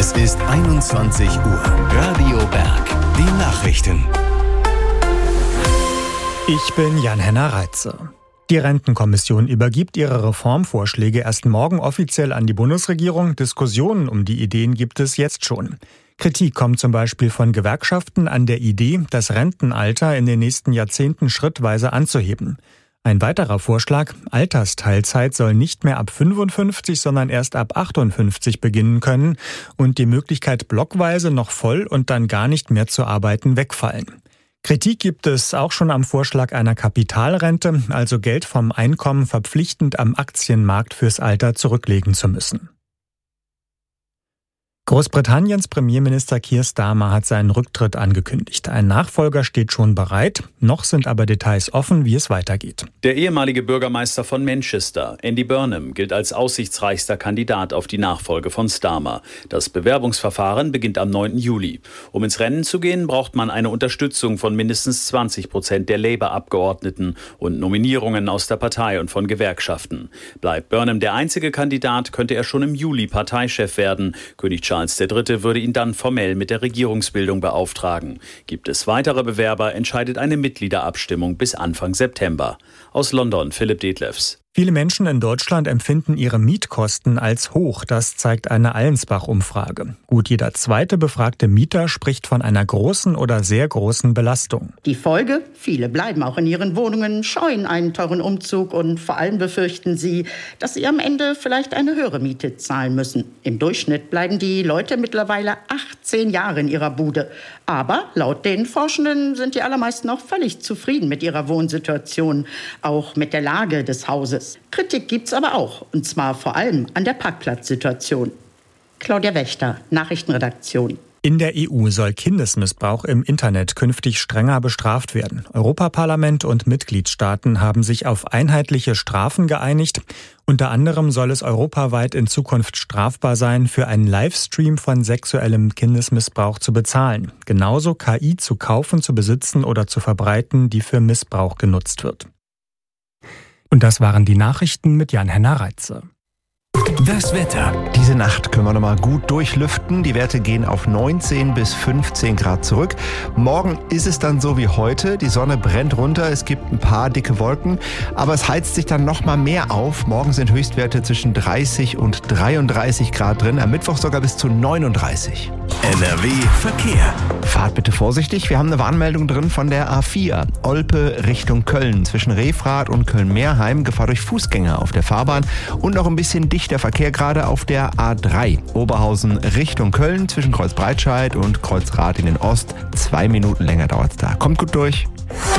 Es ist 21 Uhr. Radio Berg. Die Nachrichten. Ich bin Jan-Henner Reitze. Die Rentenkommission übergibt ihre Reformvorschläge erst morgen offiziell an die Bundesregierung. Diskussionen um die Ideen gibt es jetzt schon. Kritik kommt zum Beispiel von Gewerkschaften an der Idee, das Rentenalter in den nächsten Jahrzehnten schrittweise anzuheben. Ein weiterer Vorschlag, Altersteilzeit soll nicht mehr ab 55, sondern erst ab 58 beginnen können und die Möglichkeit, blockweise noch voll und dann gar nicht mehr zu arbeiten, wegfallen. Kritik gibt es auch schon am Vorschlag einer Kapitalrente, also Geld vom Einkommen verpflichtend am Aktienmarkt fürs Alter zurücklegen zu müssen. Großbritanniens Premierminister Keir Starmer hat seinen Rücktritt angekündigt. Ein Nachfolger steht schon bereit, noch sind aber Details offen, wie es weitergeht. Der ehemalige Bürgermeister von Manchester, Andy Burnham, gilt als aussichtsreichster Kandidat auf die Nachfolge von Starmer. Das Bewerbungsverfahren beginnt am 9. Juli. Um ins Rennen zu gehen, braucht man eine Unterstützung von mindestens 20% der Labour-Abgeordneten und Nominierungen aus der Partei und von Gewerkschaften. Bleibt Burnham der einzige Kandidat, könnte er schon im Juli Parteichef werden. König Charles III. Würde ihn dann formell mit der Regierungsbildung beauftragen. Gibt es weitere Bewerber, entscheidet eine Mitgliederabstimmung bis Anfang September. Aus London, Philipp Detlefs. Viele Menschen in Deutschland empfinden ihre Mietkosten als hoch. Das zeigt eine Allensbach-Umfrage. Gut jeder zweite befragte Mieter spricht von einer großen oder sehr großen Belastung. Die Folge? Viele bleiben auch in ihren Wohnungen, scheuen einen teuren Umzug und vor allem befürchten sie, dass sie am Ende vielleicht eine höhere Miete zahlen müssen. Im Durchschnitt bleiben die Leute mittlerweile 18 Jahre in ihrer Bude. Aber laut den Forschenden sind die allermeisten auch völlig zufrieden mit ihrer Wohnsituation, auch mit der Lage des Hauses. Kritik gibt's aber auch, und zwar vor allem an der Parkplatzsituation. Claudia Wächter, Nachrichtenredaktion. In der EU soll Kindesmissbrauch im Internet künftig strenger bestraft werden. Europaparlament und Mitgliedstaaten haben sich auf einheitliche Strafen geeinigt. Unter anderem soll es europaweit in Zukunft strafbar sein, für einen Livestream von sexuellem Kindesmissbrauch zu bezahlen. Genauso KI zu kaufen, zu besitzen oder zu verbreiten, die für Missbrauch genutzt wird. Und das waren die Nachrichten mit Jan-Henner Reitze. Das Wetter. Diese Nacht können wir noch mal gut durchlüften. Die Werte gehen auf 19 bis 15 Grad zurück. Morgen ist es dann so wie heute. Die Sonne brennt runter. Es gibt ein paar dicke Wolken. Aber es heizt sich dann noch mal mehr auf. Morgen sind Höchstwerte zwischen 30 und 33 Grad drin. Am Mittwoch sogar bis zu 39. NRW Verkehr. Fahrt bitte vorsichtig. Wir haben eine Warnmeldung drin von der A4. Olpe Richtung Köln. Zwischen Refrath und Köln-Meerheim. Gefahr durch Fußgänger auf der Fahrbahn. Und noch ein bisschen dichter Verkehr gerade auf der A3. Oberhausen Richtung Köln zwischen Kreuzbreitscheid und Kreuzrath in den Ost. 2 Minuten länger dauert es da. Kommt gut durch.